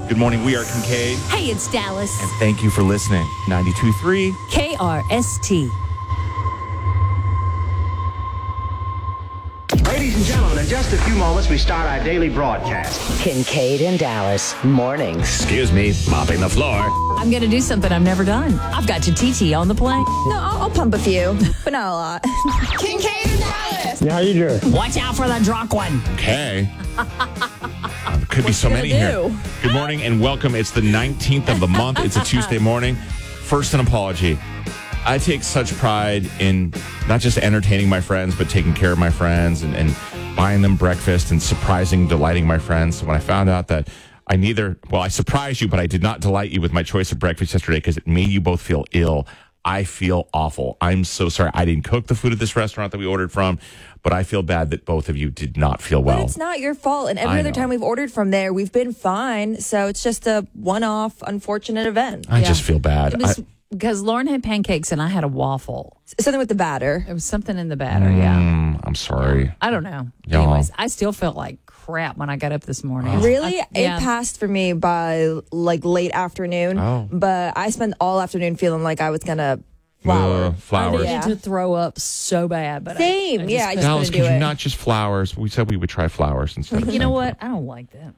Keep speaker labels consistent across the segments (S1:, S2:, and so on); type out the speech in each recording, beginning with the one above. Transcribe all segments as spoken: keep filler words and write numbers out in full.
S1: Good morning. We are Kincaid.
S2: Hey, it's Dallas.
S1: And thank you for listening. ninety-two point three
S2: K R S T.
S3: Ladies and gentlemen, in just a few moments, we start our daily broadcast.
S4: Kincaid and Dallas, mornings.
S1: Excuse me, mopping the floor.
S2: I'm going to do something I've never done. I've got to T T on the plane.
S5: No, I'll, I'll pump a few, but not a lot.
S6: Kincaid and Dallas.
S7: Yeah, how you doing?
S2: Watch out for the drunk one.
S1: Okay. There could be so many
S5: do?
S1: here. Good morning and welcome. It's the nineteenth of the month. It's a Tuesday morning. First, an apology. I take such pride in not just entertaining my friends, but taking care of my friends and, and buying them breakfast and surprising, delighting my friends. So when I found out that I neither, well, I surprised you, but I did not delight you with my choice of breakfast yesterday because it made you both feel ill. I feel awful. I'm so sorry. I didn't cook the food at this restaurant that we ordered from, but I feel bad that both of you did not feel well.
S5: But it's not your fault. And every
S1: I
S5: other
S1: know.
S5: time we've ordered from there, we've been fine. So it's just a one-off, unfortunate event.
S1: I
S2: Yeah.
S1: just feel bad.
S2: It was
S1: I,
S2: because Lauren had pancakes and I had a waffle.
S5: Something with the batter.
S2: There was something in the batter, yeah.
S1: mm, I'm sorry.
S2: I don't know.
S1: Y'all.
S2: Anyways, I still felt like crap when I got up this morning.
S5: Really?
S2: I- yeah.
S5: It passed for me by like late afternoon.
S1: Oh.
S5: But I spent all afternoon feeling like I was going to flower.
S1: Uh,
S2: I
S1: flowers.
S2: needed
S5: Yeah.
S2: to throw up so bad, but I-
S5: Same.
S2: I,
S5: Yeah, I just
S1: Dallas,
S5: couldn't
S1: could
S5: do
S1: you
S5: it.
S1: not just flowers? We said we would try flowers instead of
S2: You know
S1: sand.
S2: what? I don't like that.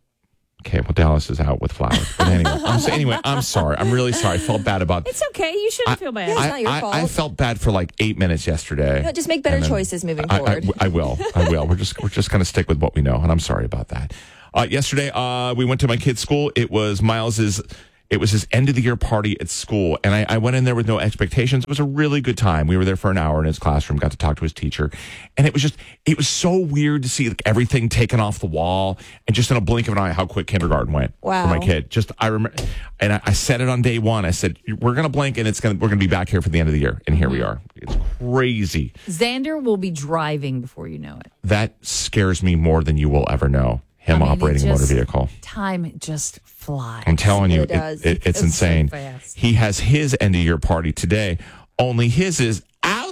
S1: Okay, well, Dallas is out with flowers. But anyway, I'm, so anyway, I'm sorry. I'm really sorry. I felt bad about
S2: It's okay. You shouldn't feel bad.
S5: Yeah, it's
S1: I,
S5: not your
S1: I,
S5: fault.
S1: I felt bad for like eight minutes yesterday.
S5: No, just make better
S1: And then
S5: choices moving
S1: I, I,
S5: forward.
S1: I will. I will. We're just we're just going to stick with what we know, and I'm sorry about that. Uh, yesterday, uh, we went to my kid's school. It was Miles's. It was his end of the year party at school, and I, I went in there with no expectations. It was a really good time. We were there for an hour in his classroom, got to talk to his teacher, and it was just it was so weird to see like, everything taken off the wall, and just in a blink of an eye, how quick kindergarten went
S5: Wow.
S1: for my kid. Just I remember, and I, I said it on day one. I said we're gonna blink, and it's gonna we're gonna be back here for the end of the year, and here we are. It's crazy.
S2: Xander will be driving before you know it.
S1: That scares me more than you will ever know. Him
S2: I mean, it
S1: operating a motor
S2: just-
S1: vehicle.
S2: Time just flies.
S1: I'm telling you,
S5: It does.
S1: it, it's
S2: It's so
S1: insane.
S2: fast.
S1: He has his end of year party today, only his is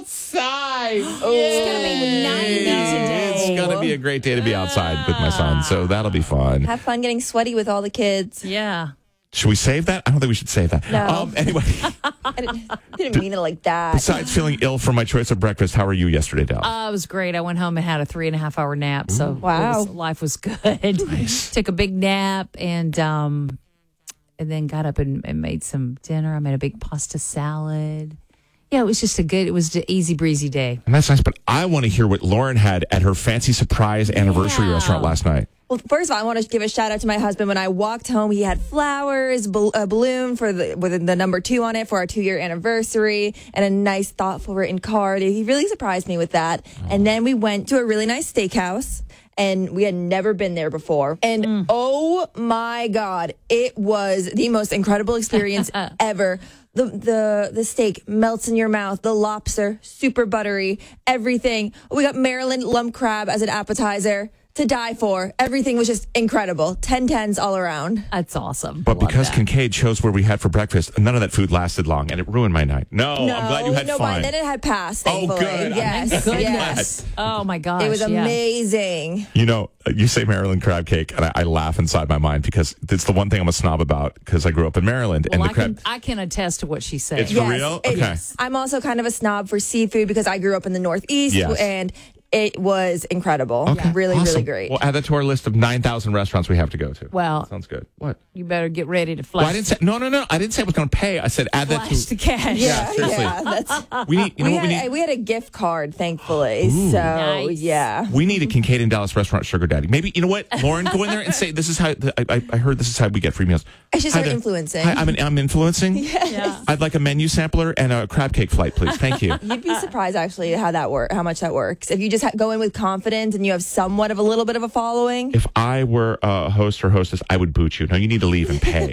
S1: outside. Oh,
S2: It's gonna be ninety today.
S1: It's going to be a great day to be outside with my son, so that'll be fun.
S5: Have fun getting sweaty with all the kids.
S2: Yeah.
S1: Should we save that? I don't think we should save that.
S5: No.
S1: Um, anyway,
S5: I didn't, didn't mean it like that.
S1: besides feeling ill from my choice of breakfast, how are you yesterday, Dal?
S2: Uh, it was great. I went home and had a three and a half hour nap. So it
S5: Wow.
S2: was- life was good. Took a big nap and um, and then got up and, and made some dinner. I made a big pasta salad. Yeah, it was just a good, it was an easy breezy day.
S1: and that's nice, but I want to hear what Lauren had at her fancy surprise anniversary
S2: Yeah.
S1: restaurant last night.
S5: Well, first of all, I want to give a shout out to my husband. When I walked home, he had flowers, bal- a balloon for the with the number two on it for our two year anniversary, and a nice, thoughtful written card. He really surprised me with that. And then we went to a really nice steakhouse, and we had never been there before. And oh my God, it was the most incredible experience ever. The, the the steak melts in your mouth. The lobster, super buttery, everything. We got Maryland lump crab as an appetizer. To die for. Everything was just incredible. ten tens all around.
S2: That's awesome.
S1: But
S2: Love
S1: because
S2: that.
S1: Kincaid chose where we had for breakfast, none of that food lasted long, and it ruined my night. No, I'm glad you had
S5: no,
S1: fun.
S5: but then it had passed,
S1: Oh,
S5: thankfully.
S1: good. I'm
S5: Yes,
S1: glad.
S5: yes.
S2: Oh my gosh.
S5: It was
S2: yeah.
S5: amazing.
S1: You know, you say Maryland crab cake, and I, I laugh inside my mind because it's the one thing I'm a snob about because I grew up in Maryland.
S2: Well,
S1: and the
S2: I
S1: crab.
S2: can I can attest to what she said.
S1: It's- For
S5: Yes,
S1: real?
S5: it-
S1: Okay.
S5: I'm also kind of a snob for seafood because I grew up in the Northeast,
S1: Yes.
S5: and it was incredible.
S1: Okay,
S5: Really,
S1: awesome.
S5: really great.
S1: We'll add that to our list of nine thousand restaurants we have to go to.
S2: Well-
S1: sounds good. What?
S2: You better get ready to
S1: Well,
S2: flash,
S1: I didn't say no, no, no. I didn't say I was going to pay. I said add that
S2: flash
S1: to.
S2: the cash.
S1: Yeah, seriously.
S5: yeah, that's,
S1: We need. You know
S5: we,
S1: what we
S5: had,
S1: need?
S5: we had a gift card, thankfully. So,
S2: Nice.
S5: yeah.
S1: We need a Kincaid and Dallas restaurant sugar daddy. Maybe you know what, Lauren, go in there and say this is how I, I, I heard this is how we get free meals.
S5: I should
S1: Hi
S5: start
S1: there.
S5: influencing.
S1: Hi, I'm, an, I'm influencing.
S2: Yeah.
S1: I'd like a menu sampler and a crab cake flight, please. Thank you.
S5: You'd be surprised, actually, how that work, how much that works. If you just ha- go in with confidence and you have somewhat of a little bit of a following.
S1: If I were a host or hostess, I would boot you. No, you need to leave and pay.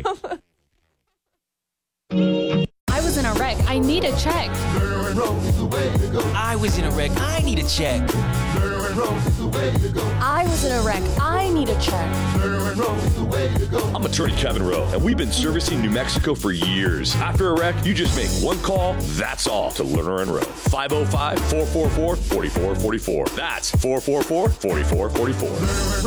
S6: I was in a wreck. I need a check.
S8: I was in a wreck. I need a check.
S6: I was in a wreck. I need a check.
S7: I'm attorney Kevin Rowe, and we've been servicing New Mexico for years. After a wreck, you just make one call, that's all, to Lerner and Rowe. five oh five, four four four, four four four four. That's four four four, four four four four.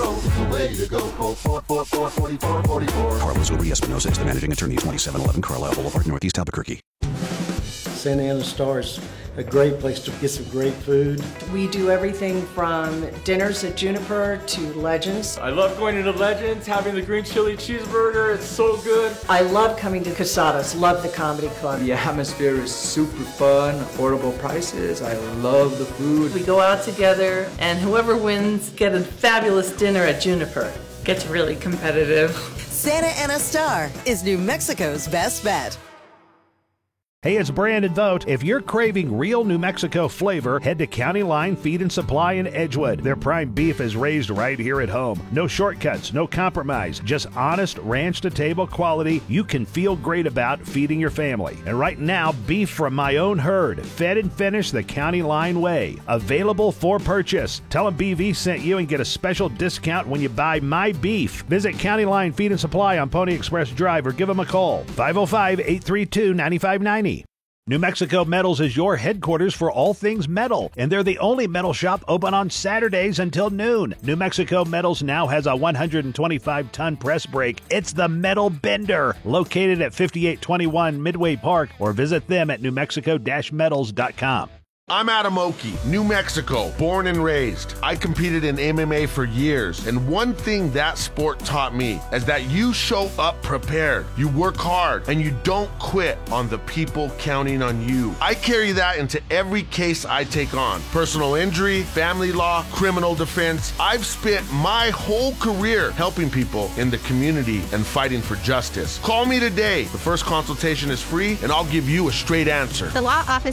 S8: Carlos Uber Espinosa is the managing attorney, twenty-seven eleven Carlisle Boulevard, Northeast Albuquerque.
S9: Santa Ana Star is a great place to get some great food.
S10: We do everything from dinners at Juniper to Legends.
S11: I love going into Legends, having the green chili cheeseburger. It's so good.
S10: I love coming to Casadas. Love the comedy club.
S11: The atmosphere is super fun, affordable prices. I love the food.
S10: We go out together, and whoever wins get a fabulous dinner at Juniper. Gets really competitive.
S12: Santa Ana Star is New Mexico's best bet.
S13: Hey, it's Brandon Vogt. If you're craving real New Mexico flavor, head to County Line Feed and Supply in Edgewood. Their prime beef is raised right here at home. No shortcuts, no compromise, just honest ranch-to-table quality you can feel great about feeding your family. And right now, beef from my own herd, fed and finished the County Line way. Available for purchase. Tell them B V sent you and get a special discount when you buy my beef. Visit County Line Feed and Supply on Pony Express Drive or give them a call. five oh five, eight three two, nine five nine zero. New Mexico Metals is your headquarters for all things metal, and they're the only metal shop open on Saturdays until noon. New Mexico Metals now has a one hundred twenty-five ton press brake. It's the Metal Bender, located at fifty-eight twenty-one Midway Park, or visit them at new mexico dash metals dot com.
S14: I'm Adam Oki, New Mexico, born and raised. I competed in M M A for years, and one thing that sport taught me is that you show up prepared, you work hard, and you don't quit on the people counting on you. I carry that into every case I take on. Personal injury, family law, criminal defense. I've spent my whole career helping people in the community and fighting for justice. Call me today. The first consultation is free, and I'll give you a straight answer.
S15: The law office